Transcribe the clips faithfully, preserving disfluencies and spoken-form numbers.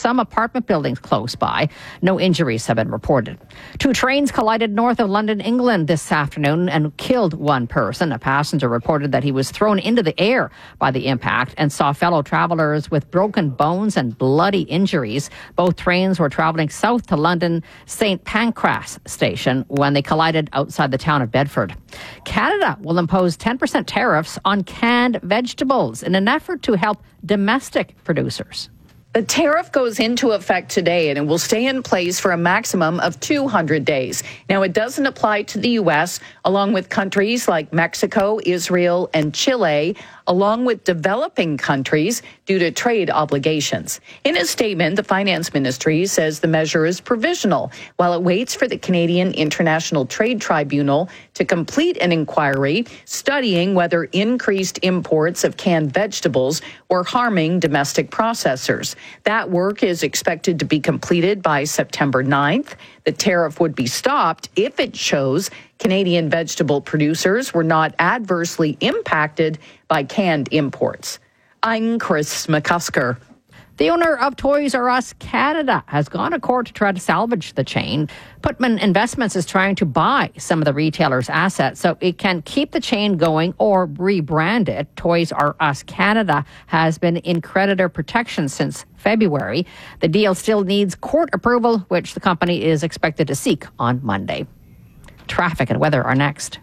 some apartment buildings close by. No injuries have been reported. Two trains collided north of London, England this afternoon and killed one person. A passenger reported that he was thrown into the air by the impact and saw fellow travelers with broken bones and bloody injuries. Both trains were traveling south to London Saint Pancras station when they collided outside the town of Bedford. Canada will impose ten percent tariffs on canned vegetables in an effort to help domestic producers. The tariff goes into effect today and it will stay in place for a maximum of two hundred days. Now, it doesn't apply to the U S, along with countries like Mexico, Israel, and Chile, along with developing countries due to trade obligations. In a statement, the Finance Ministry says the measure is provisional while it waits for the Canadian International Trade Tribunal to complete an inquiry studying whether increased imports of canned vegetables were harming domestic processors. That work is expected to be completed by September ninth. The tariff would be stopped if it shows Canadian vegetable producers were not adversely impacted by canned imports. I'm Chris McCusker. The owner of Toys R Us Canada has gone to court to try to salvage the chain. Putman Investments is trying to buy some of the retailer's assets so it can keep the chain going or rebrand it. Toys R Us Canada has been in creditor protection since February. The deal still needs court approval, which the company is expected to seek on Monday. Traffic and weather are next.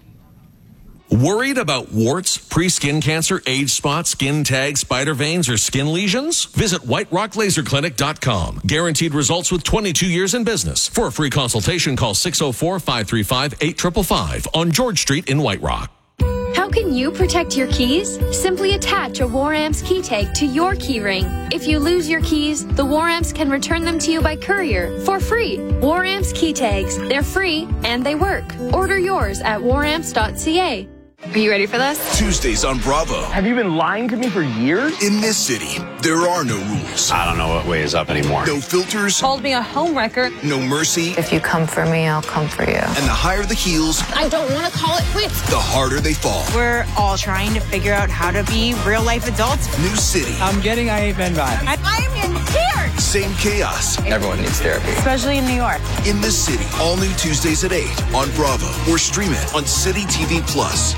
Worried about warts, pre-skin cancer, age spots, skin tags, spider veins, or skin lesions? Visit white rock laser clinic dot com. Guaranteed results with twenty-two years in business. For a free consultation, call six oh four, five three five, eight five five five on George Street in White Rock. How can you protect your keys? Simply attach a Waramps key tag to your key ring. If you lose your keys, the Waramps can return them to you by courier for free. Waramps key tags. They're free and they work. Order yours at waramps dot c a. Are you ready for this? Tuesdays on Bravo. Have you been lying to me for years? In this city, there are no rules. I don't know what way is up anymore. No filters. Called me a homewrecker. No mercy. If you come for me, I'll come for you. And the higher the heels, I don't want to call it quits. The harder they fall. We're all trying to figure out how to be real life adults. New city. I'm getting I Hate Men vibes. I'm in here. Same chaos. Everyone needs therapy. Especially in New York. In this city, all new Tuesdays at eight on Bravo or stream it on City T V Plus.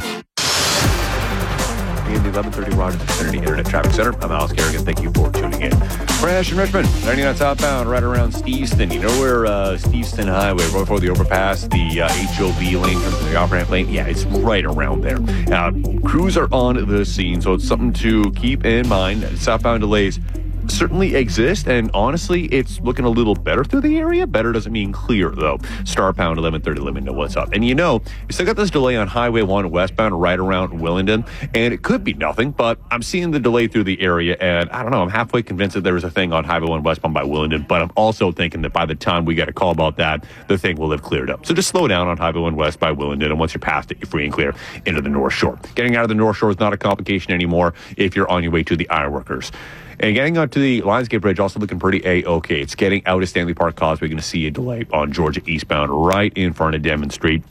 In the eleven thirty Rogers Xfinity Internet Traffic Center. I'm Alex Kerrigan. Thank you for tuning in. Fresh in Richmond, ninety-nine southbound, right around Steveston. You know where uh, Steveston Highway, right before the overpass, the uh, H O V lane from the off-ramp lane? Yeah, it's right around there. Uh, crews are on the scene, so it's something to keep in mind. Southbound delays certainly exist, and honestly, it's looking a little better through the area. Better doesn't mean clear, though. Star Pound eleven thirty, let me know what's up. And you know, you still got this delay on Highway one westbound right around Willingdon, and it could be nothing, but I'm seeing the delay through the area, and I don't know, I'm halfway convinced that there was a thing on Highway one westbound by Willingdon, but I'm also thinking that by the time we get a call about that, the thing will have cleared up. So just slow down on Highway one west by Willingdon, and once you're past it, you're free and clear into the North Shore. Getting out of the North Shore is not a complication anymore if you're on your way to the Ironworkers. And getting out to the Lionsgate Bridge, also looking pretty A-okay. It's getting out of Stanley Park Causeway. We're going to see a delay on Georgia eastbound right in front of Denman Street.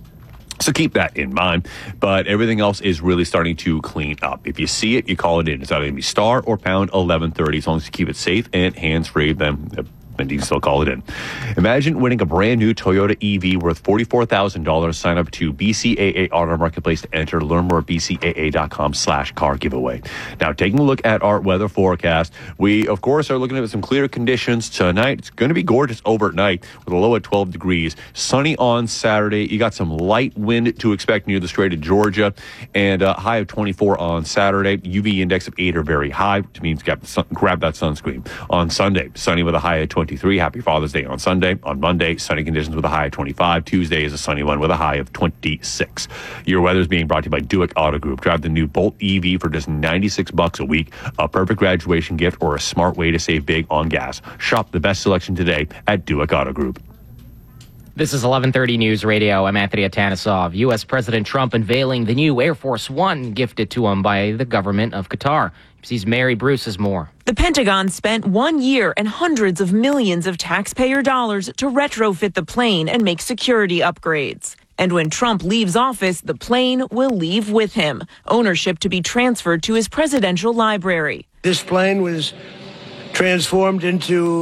So keep that in mind. But everything else is really starting to clean up. If you see it, you call it in. It's either going to be star or pound eleven thirty. As long as you keep it safe and hands-free, then and you can still call it in. Imagine winning a brand new Toyota E V worth forty-four thousand dollars. Sign up to B C A A Auto Marketplace to enter. Learn more at B C A A dot com slash car giveaway. Now, taking a look at our weather forecast, we, of course, are looking at some clear conditions tonight. It's going to be gorgeous overnight with a low at twelve degrees. Sunny on Saturday. You got some light wind to expect near the Strait of Georgia, and a high of twenty-four on Saturday. U V index of eight are very high, which means grab, grab that sunscreen. On Sunday, sunny with a high of twenty-three. Happy Father's Day on Sunday. On Monday, sunny conditions with a high of twenty-five. Tuesday is a sunny one with a high of twenty-six. Your weather is being brought to you by Duick Auto Group. Drive the new Bolt E V for just ninety-six bucks a week. A perfect graduation gift or a smart way to save big on gas. Shop the best selection today at Duick Auto Group. This is eleven thirty News Radio. I'm Anthony Atanasov. U S. President Trump unveiling the new Air Force One gifted to him by the government of Qatar. Sees Mary Bruce has more. The Pentagon spent one year and hundreds of millions of taxpayer dollars to retrofit the plane and make security upgrades. And when Trump leaves office, the plane will leave with him. Ownership to be transferred to his presidential library. This plane was transformed into